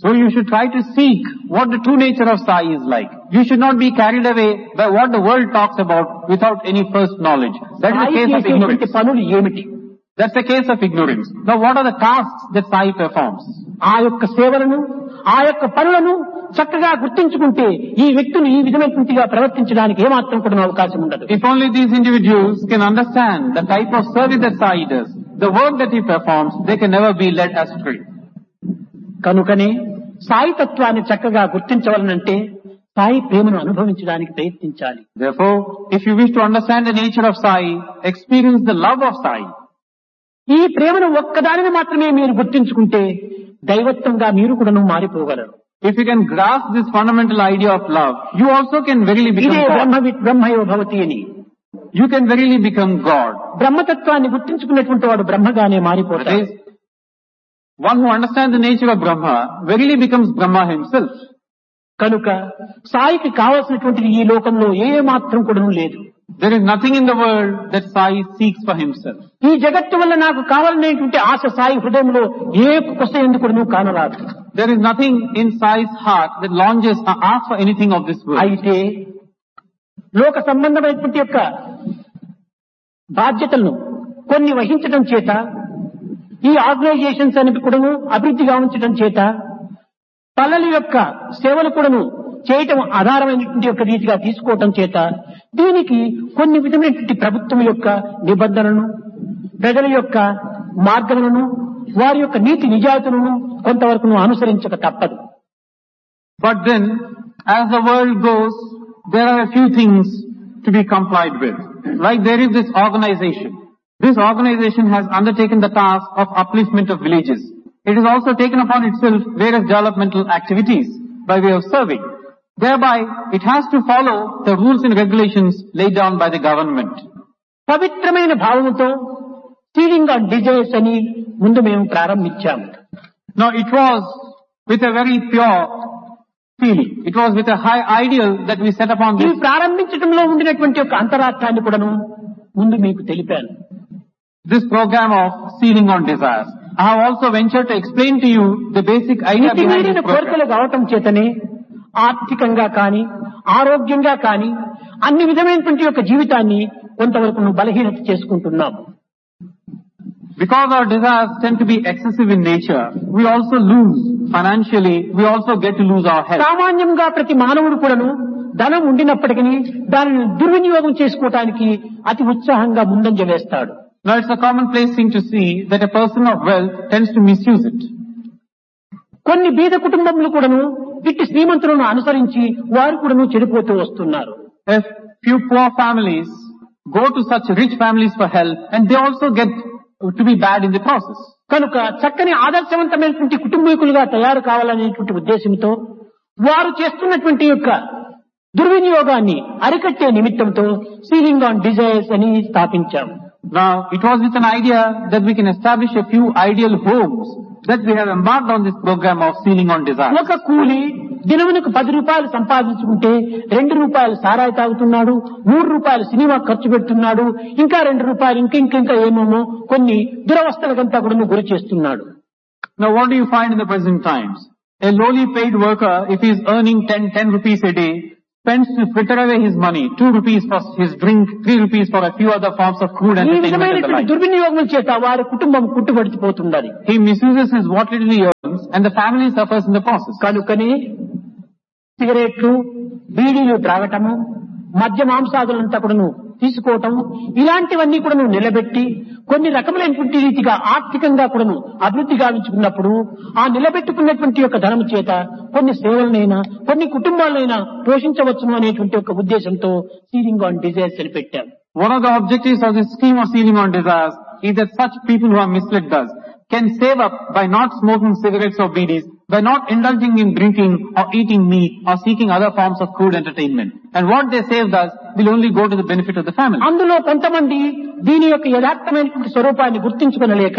So you should try to seek what the true nature of Sai is like. You should not be carried away by what the world talks about without any first knowledge. That is the Sai case of చేసేటువంటి ignorance. పనులు ఏమిటి? That's the case of ignorance. Now what are the tasks that Sai performs? ఆ యొక్క సేవలను, ఆ యొక్క పనులను చక్కగా గుర్తించుకుంటే ఈ వ్యక్తులు ఈ విధమైనగా ప్రవర్తించడానికి ఏమాత్రం కూడా అవకాశం ఉండదు. If only these individuals can understand the type of service that Sai does, the work that he performs, they can never be led astray. కనుకనే సాయి తత్వాన్ని చక్కగా గుర్తించవలనంటే సాయి ప్రేమను అనుభవించడానికి ప్రయత్నించాలి. Therefore, if you wish to understand the nature of Sai, experience the love of Sai. ఈ ప్రేమను ఒక్కదానిని మాత్రమే మీరు గుర్తించుకుంటే దైవత్వంగా మీరు కూడా మారిపోగలరు. If you can grasp this fundamental idea of love, you also can verily ఇదే become God. బ్రహ్మవిత్ బ్రహ్మయో భవతి అని. You can verily become God. బ్రహ్మతత్వాన్ని గుర్తించుకున్నటువంటి వాడు బ్రహ్మగానే That మారిపోతాడు. is, one who understands the nature of Brahma verily becomes Brahma himself. కనుక సాయికి కావలసినటువంటిది ఈ లోకంలో ఏ మాత్రం కూడా లేదు. There is nothing in the world that Sai seeks for himself. ఈ జగత్తు వల్ల నాకు కావాలనేటువంటి ఆశ సాయి హృదయంలో ఏ కొస ఎందుకు కానరాదు. There is nothing in Sai's heart that longes or asks for anything of this world. అయితే లోక సంబంధమైనటువంటి యొక్క బాధ్యతలను కొన్ని వహించడం చేత, ఈ ఆర్గనైజేషన్స్ అని కూడాను అభివృద్ధి గావించడం చేత, పల్లెల యొక్క సేవలు కూడాను చేయటం ఆధారమైనటువంటి యొక్క రీతిగా తీసుకోవటం చేత దీనికి కొన్ని విధమైనటువంటి ప్రభుత్వం యొక్క నిబంధనలను, ప్రజల యొక్క మార్గములను, వారి యొక్క నీతి నిజాయితీలను కొంతవరకు అనుసరించక తప్పదు. But then, as the world goes, there are a few things to be complied with. Like there is this organization. This organization has undertaken the task of upliftment of villages. It has also taken upon itself various developmental activities by way of serving. Thereby, it has to follow the rules and regulations laid down by the government. పవిత్రమైన భావముతో ceiling on desires అని ముందు మేము ప్రారంభించాము. Now, it was with a very pure feeling. It was with a high ideal that we set upon ఈ this. ప్రారంభించడంలో ఉండినటువంటి యొక్క అంతరార్థాన్ని కూడాను ముందు మీకు తెలిపాను. This program of sealing on desires. I have also ventured to explain to you the basic idea behind మితిమీరిన this program. కోరికలు కావటం చేతనే ఆర్థికంగా కాని, ఆరోగ్యంగా కాని అన్ని విధమైనటువంటి యొక్క జీవితాన్ని కొంతవరకు నువ్వు బలహీనత చేసుకుంటున్నాము. Because our desires tend to be excessive in nature, we also lose financially, we also get to lose our health. సామాన్యంగా ప్రతి మానవుడు కూడాను ధనం ఉండినప్పటికీ దానిని దుర్వినియోగం చేసుకోవటానికి అతి ఉత్సాహంగా ముందంజ వేస్తాడు. Now it's a commonplace thing to see that a person of wealth tends to misuse it. కొన్ని బీద కుటుంబములు కూడాను ఇట్టి శ్రీమంతులను అనుసరించి వారు కూడాను చెడిపోతూ వస్తున్నారు. A few poor families go to such rich families for help and they also get to be bad in the process. కనుక చక్కని ఆదర్శవంతమైనటువంటి కుటుంబీకులుగా తయారు కావాలనేటువంటి ఉద్దేశంతో వారు చేస్తున్నటువంటి యొక్క దుర్వినియోగాన్ని అరికట్టే నిమిత్తంతో సీలింగ్ ఆన్ డిజైర్స్ అని స్థాపించాము. Now, it was with an idea that we can establish a few ideal homes that we have embarked on this program of sealing on desire. ఒక కూలి దినమునకు పది రూపాయలు సంపాదించుకుంటే రెండు రూపాయలు సారాయి తాగుతున్నాడు, మూడు రూపాయలు సినిమా ఖర్చు పెడుతున్నాడు, ఇంకా రెండు రూపాయలు ఇంకా ఇంకా ఇంకా ఏమేమో కొన్ని దురవస్థలకంతా కూడా గురి చేస్తున్నాడు. Now, what do you find in the present times? A lowly paid worker, if he is earning ten, ten rupees a day, spends to fritter away his money, two rupees for his drink, three rupees for a few other forms of crude ఈ entertainment and the విధమైనటువంటి like. దుర్వినియోగం చేత వారి కుటుంబం కుట్టుబడిపోతున్నది. He misuses his what little he earns and the family suffers in the process. కనుకని సిగరెట్లు, బీడీలు త్రాగటము, మద్య మాంసాదులంతా కూడాను తీసుకోవటం, ఇలాంటివన్నీ కూడాను నిలబెట్టి కొన్ని రకములైనటువంటి రీతిగా ఆర్థికంగా కూడాను అభివృద్ధి గావించుకున్నప్పుడు ఆ నిలబెట్టుకున్నటువంటి యొక్క ధనము చేత కొన్ని సేవలనైనా కొన్ని కుటుంబాలైనా పోషించవచ్చును అనేటువంటి ఒక ఉద్దేశంతో సీలింగ్ ఆన్ డిజైర్స్ అని పెట్టాం. One of the objectives of this scheme of sealing on desires is that such people who are misled thus can save up by not smoking cigarettes or beedies, by not indulging in drinking or eating meat or seeking other forms of crude entertainment. And what they save thus will only go to the benefit of the family. అందులో కొంతమంది దీని యొక్క యథార్థమైనటువంటి స్వరూపాన్ని గుర్తించుకొనలేక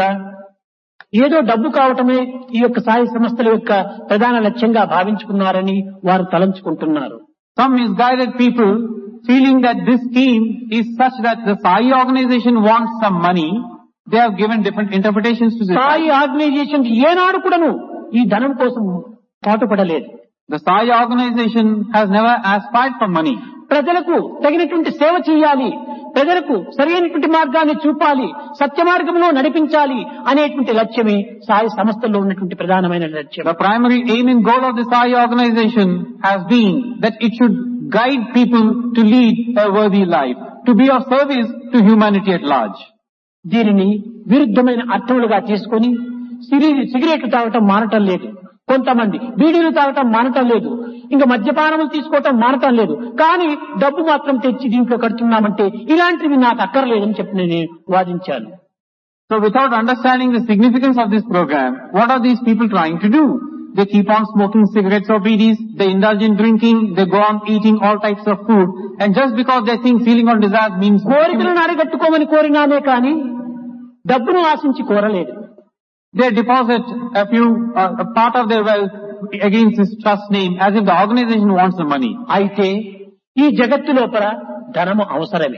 ఏదో డబ్బు కావటమే ఈ యొక్క సాయి సంస్థల యొక్క ప్రధాన లక్ష్యంగా భావించుకున్నారని వారు తలంచుకుంటున్నారు. Some misguided people, feeling that this scheme is such that the Sai organization wants some money, they have given different interpretations to this. Sai organisation ఏనాడు కూడాను ఈ ధనం కోసం పాటుపడలేదు. The Sai organization has never aspired for money. ప్రజలకు తగినటువంటి సేవ చేయాలి, ప్రజలకు సరైనటువంటి మార్గాన్ని చూపాలి, సత్య మార్గంలో నడిపించాలి అనేటువంటి లక్ష్యమే సాయి సంస్థల్లో ఉన్నటువంటి ప్రధానమైన లక్ష్యం. The primary aim and goal of the Sai organization has been that it should guide people to lead a worthy life, to be of service to humanity at large. దీనిని విరుద్ధమైన అర్థములుగా తీసుకొని సిగరెట్లు తాగటం మానటం లేదు, కొంతమంది బీడీలు తాగటం మానటం లేదు, ఇంకా మద్యపానములు తీసుకోవటం మానటం లేదు, కానీ డబ్బు మాత్రం తెచ్చి దీంట్లో కడుతున్నామంటే ఇలాంటివి నాకు అక్కర్లేదని చెప్పి నేను వాదించాను. So without understanding the significance of this program, what are these people trying to do? They keep on smoking cigarettes or beedies, they indulge in drinking, they go on eating all types of food, and just because they think feeling on desires means... కోరికలను అరిగట్టుకోమని కోరినానే కానీ డబ్బును ఆశించి కోరలేదు. They deposit a few, uh, a part of their wealth against this trust name as if the organization wants the money. అయితే ఈ జగత్తు లోపల ధనము అవసరమే.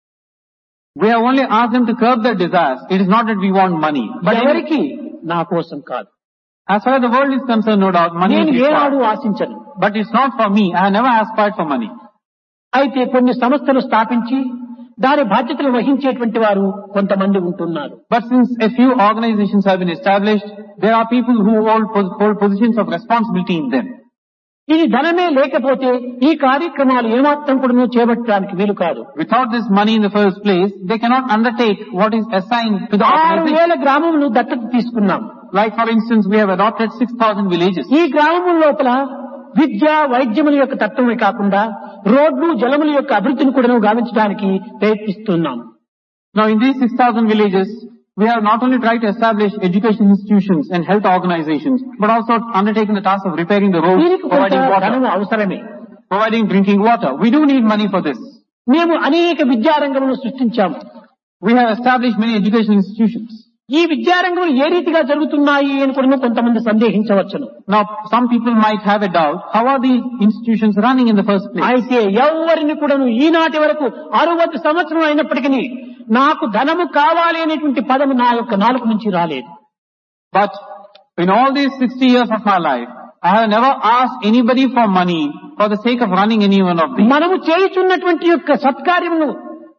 We have only asked them to curb their desires. It is not that we want money. But ఎవరికి? నా కోసం కాదు. As far as the world is concerned, no doubt, money నేను is ఏనాడు required. ఆశించను. But it's not for me. I have never aspired for money. అయితే కొన్ని సంస్థలు స్థాపించి దాని బాధ్యతలు వహించేటువంటి వారు కొంతమంది ఉంటున్నారు. But since a few organizations have been established, there are people who hold, hold positions of responsibility in them. ఇది ధనమే లేకపోతే ఈ కార్యక్రమాలు ఏమాత్రం కూడా చేపట్టడానికి వీలు కాదు. Without this money in the first place, they cannot undertake what is assigned to the ఆరు organization. వేల గ్రామములు దత్తత తీసుకున్నాం. Like for instance, we have adopted six thousand villages. ఈ గ్రామముల లోపల విద్య వైద్యముల యొక్క తత్వమే కాకుండా రోడ్లు జలముల యొక్క అభివృద్ధిని కూడా గావించడానికి ప్రయత్నిస్తున్నాం. Now in these six thousand villages, we have not only tried to establish education institutions and health organizations, but also undertaken the task of repairing the roads, providing ధనము water, అవసరమే. providing drinking water. We do need money for this. మేము అనేక విద్యారంగములను సృష్టించాము. We have established many education institutions. ఈ విద్యారంగములు ఏ రీతిగా జరుగుతున్నాయి అని కూడా కొంతమంది సందేహించవచ్చును. Now some people might have a doubt, how are these institutions running in the first place? అయితే ఎవరిని కూడా ఈనాటి వరకు అరవై సంవత్సరం అయినప్పటికీ నాకు ధనము కావాలి అనేటువంటి పదము నా యొక్క నాలుక నుంచి రాలేదు. But in all these sixty years of my life, I have never asked anybody for money for the sake of running any one of these. మనము చేయుచున్నటువంటి యొక్క సత్కార్యమును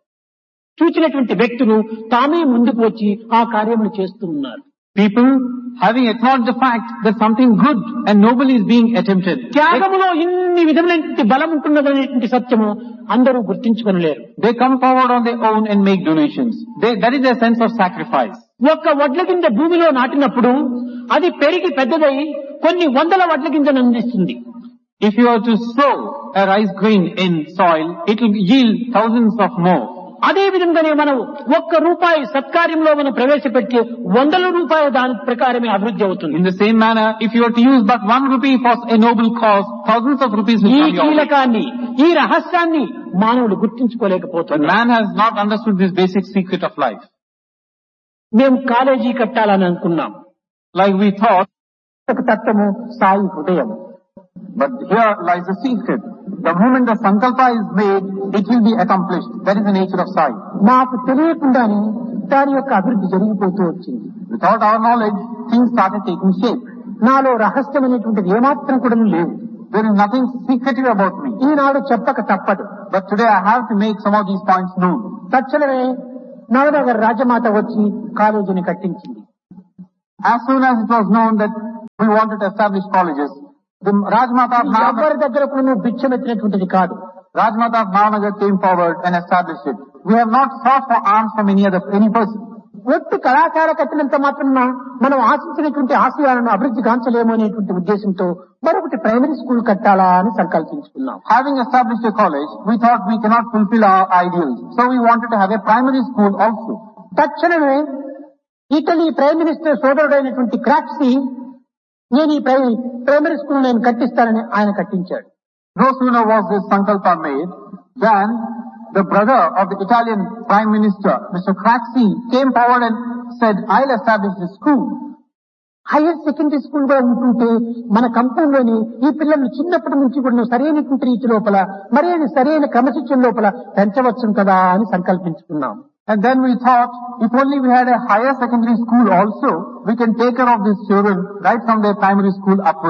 చూచినటువంటి వ్యక్తులు తామే ముందుకు వచ్చి ఆ కార్యమును చేస్తూ ఉన్నారు. People having acknowledged the fact that something good and noble is being attempted. త్యాగములో ఇన్ని విధములైనటువంటి బలం ఉంటున్నదనేటువంటి సత్యము అందరూ గుర్తించుకొనలేరు. They come forward on their own and make donations. They, that is their sense of sacrifice. ఒక్క వడ్ల గింజ భూమిలో నాటినప్పుడు అది పెరిగి పెద్దదై కొన్ని వందల వడ్ల గింజను అందిస్తుంది. If you are to sow a rice grain in soil, it will yield thousands of more. అదే విధంగానే మనం ఒక్క రూపాయి సత్కార్యంలో మనం ప్రవేశపెట్టి వందల రూపాయల దాని ప్రకారమే అభివృద్ధి అవుతుంది. In the same manner, if you are to use but one rupee for a noble cause, thousands of rupees will ఈ come your way. కీలకాన్ని ఈ రహస్యాన్ని మానవుడు గుర్తించుకోలేకపోతున్నాడు. Man has not understood this basic secret of life. మేము college కట్టాలని అనుకున్నాం. Like we thought, ఒక తత్వము సాయి హృదయం. but here lies the secret. The moment the sankalpa is made, it will be accomplished. That is the nature of Sai. మాకు తెలియకుండానే దాని యొక్క అభివృద్ధి జరిగిపోతూ వచ్చింది. Without our knowledge, things started taking shape. నాలో రహస్యం అనేటువంటిది ఏమాత్రం కూడా లేదు. There is nothing secretive about me. ఈనాడు చెప్పక తప్పదు. But today I have to make some of these points known. తక్షణమే నవనగర్ రాజమాత వచ్చి కాలేజీని కట్టించింది. As soon as it was known that we wanted to establish colleges, the Rajmata of Navanagar, ఎవరి దగ్గర కూడా భిక్షమెత్తినటువంటిది కాదు. Rajmata of Navanagar came forward and established it. We have not sought for alms from any other, any person. ఒట్టి కళాశాల కట్టినంత మాత్రం మనం ఆశించినటువంటి ఆశయాలను అభివృద్ధి కాంచలేము అనేటువంటి ఉద్దేశంతో మరొకటి ప్రైమరీ స్కూల్ కట్టాలా అని సంకల్పించుకున్నాం. Having established a college, we thought we cannot fulfill our ideals. So we wanted to have a primary school also. తక్షణమే ఇటలీ ప్రైమ్ మినిస్టర్ సోదరుడైనటువంటి క్రాక్సీ నేను ఈ ప్రైమరీ స్కూల్ నేను కట్టిస్తానని ఆయన కట్టించాడు. No sooner was this sankalpa made than the brother of the Italian Prime Minister, Mister Craxi, came forward and said, I'll establish this school. Higher secondary school గా ఉంటుంటే మన కంపెనీలోని ఈ పిల్లల్ని చిన్నప్పటి నుంచి కూడా సరైనటువంటి రీతి లోపల మరైన సరైన క్రమశిక్షణ లోపల పెంచవచ్చు కదా అని సంకల్పించుకున్నాం. And then we thought, if only we had a higher secondary school also, we can take care of these children right from their primary school upwards.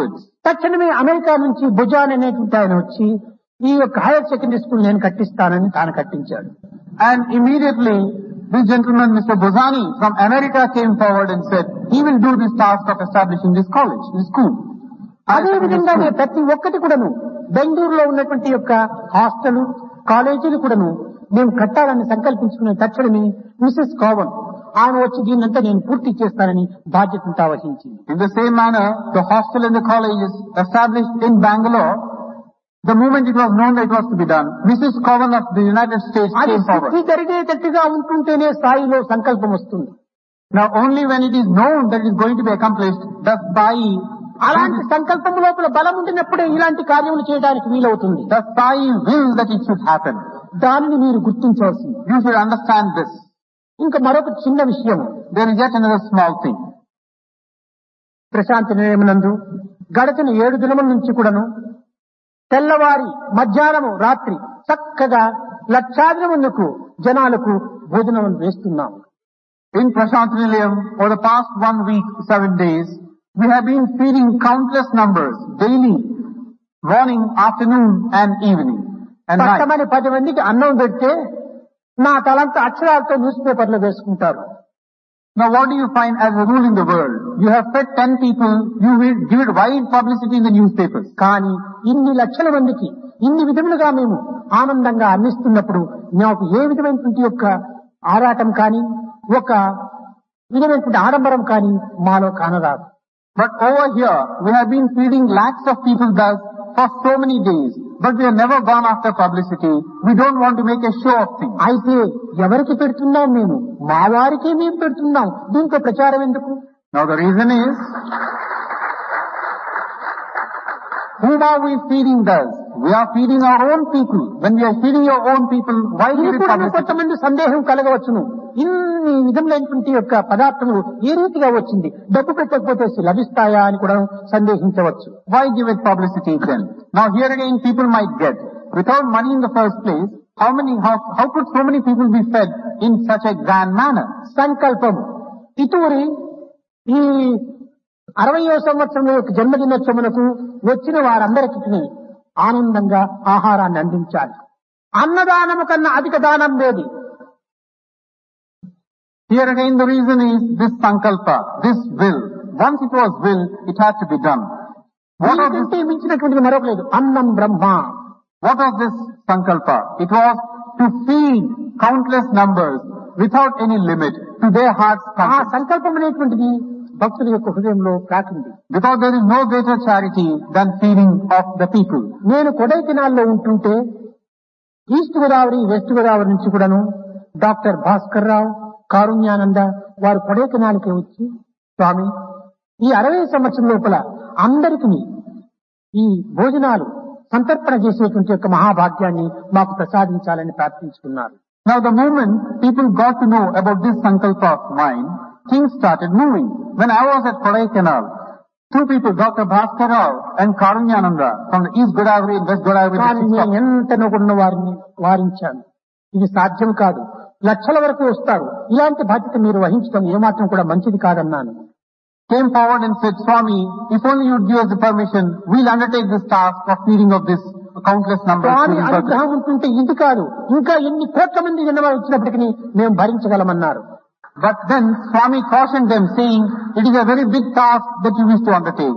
తక్షణమే అమెరికా నుంచి భుజాన్ అనేటువంటి ఆయన వచ్చి ఈ యొక్క హైయర్ సెకండరీ స్కూల్ నేను కట్టిస్తానని తాను కట్టించాడు. And immediately, this gentleman, Mister Bozani from America, came forward and said, he will do this task of establishing this college, this school. అదే విధంగానే ప్రతి ఒక్కటి కూడాను బెంగళూరులో ఉన్నటువంటి యొక్క హాస్టల్ కాలేజీలు కూడాను మేము కట్టాలని సంకల్పించుకునే తక్షణమే మిసెస్ కావన్ ఆమె వచ్చి దీన్నంతా నేను పూర్తి చేస్తానని బాధ్యతంతా వహించింది. In the same manner, the hostel and the college is established in Bangalore. The moment it was known that it was to be done, Missus Cowan of the United States అది came forward. సిద్ధి జరిగేటట్టుగా ఉంటుంటేనే స్థాయిలో సంకల్పం వస్తుంది. Now only when it is known that it is going to be accomplished, does Sai, అలాంటి సంకల్పం లోపల బలం ఉండినప్పుడే ఇలాంటి కార్యములు చేయడానికి వీలవుతుంది. does Sai will that it should happen. దానిని మీరు గుర్తించవలసింది. You should understand this. ఇంకా మరొక చిన్న విషయం, There is yet another small thing. Prashanti నిలయమునందు గడచిన ఏడు దినముల నుంచి కూడాను తెల్లవారి మధ్యాహ్నము రాత్రి చక్కగా లక్షాది మందికి జనాలకు భోజనం వేస్తున్నాము. In Prashant Nilayam, over the past one week, seven days, we have been feeding countless numbers daily, morning, afternoon and evening and night. పట్టమని పది మందికి అన్నం పెడితే నా తలంతా అక్షరాలతో న్యూస్ పేపర్లో వేసుకుంటారు. Now what do you find as a rule in the world? You have fed ten people, you will give it wide publicity in the newspapers. కానీ ఇన్ని లక్షల మందికి ఇన్ని విధములుగా మేము ఆనందంగా అందిస్తున్నప్పుడు నాకు ఏ విధమైనటువంటి యొక్క ఆరాటం కానీ ఒక విధమైనటువంటి ఆడంబరం కానీ మాలో కానరాదు. But over here, we have been feeding lakhs of people thus for so many days, but we have never gone after publicity. We don't want to make a show of things. అయితే ఎవరికి పెడుతున్నాం మేము? మా వారికే మేము పెడుతున్నాం. దీంట్లో ప్రచారం ఎందుకు? Now the reason is, whom are we feeding thus? We are feeding our own people. When we are feeding your own people, why give ఇది it కూడా publicity? కొంతమంది సందేహం కలగవచ్చును. ఇన్ని విధములైనటువంటి యొక్క పదార్థములు ఏ రీతిగా వచ్చింది, డబ్బు పెట్టకపోతే లభిస్తాయా అని కూడా సందేహించవచ్చు. Why give it publicity then? Now here again people might get, without money in the first place, how many, how, how could so many people be fed in such a grand manner? సంకల్పము ఇటువరి ఈ అరవయో సంవత్సరంలో జన్మదినోత్సవములకు వచ్చిన వారందరికీ ఆనందంగా ఆహారాన్ని అందించాలి. అన్నదానము కన్నా అధిక దానం లేదు. Here again the reason is this sankalpa, this will. Once it was will, it had to be done. What was this, దీనికంటే మించినటువంటిది మరొక లేదు. అన్నం బ్రహ్మ. what was this sankalpa? It was to feed countless numbers without any limit to their heart's ఆ content. సంకల్పం అనేటువంటిది భక్తుల యొక్క హృదయంలో ప్రాకింది. Because there is no greater charity than feeding of the people. నేను కొడైకెనాల్లో ఉంటుంటే ఈస్ట్ గోదావరి వెస్ట్ గోదావరి నుంచి కూడాను డాక్టర్ భాస్కర్ రావు, కారుణ్యానంద వారు కొడైకెనాల్కి వచ్చి, స్వామి ఈ అరవై సంవత్సరం లోపల అందరికీ ఈ భోజనాలు సంతర్పణ చేసేటువంటి యొక్క మహాభాగ్యాన్ని మాకు ప్రసాదించాలని ప్రార్థించుకున్నారు. Now the moment people got to know about this sankalpa of mine, things started moving. When I was at Kodaikanal, two people, Doctor Bhaskar Rao and Karunyananda from the East Godavari and West Godavari కానీ districts నేను of- ఎంత నొగున్న వారిని వారించాను. ఇది సాధ్యం కాదు, లక్షల వరకు వస్తారు, ఇలాంటి బాధ్యత మీరు వహించడం ఏమాత్రం కూడా మంచిది కాదన్నాను. came forward and said, Swami, if only you would give us the permission, we'll undertake this task of feeding of this countless number of Swamy children. అనుగ్రహం ఉంటుంటే ఇది కాదు, ఇంకా ఎన్ని కోట్ల మంది జనవారు వచ్చినప్పటికీ మేము భరించగలమన్నారు. But then Swami cautioned them saying, it is a very big task that you wish to undertake.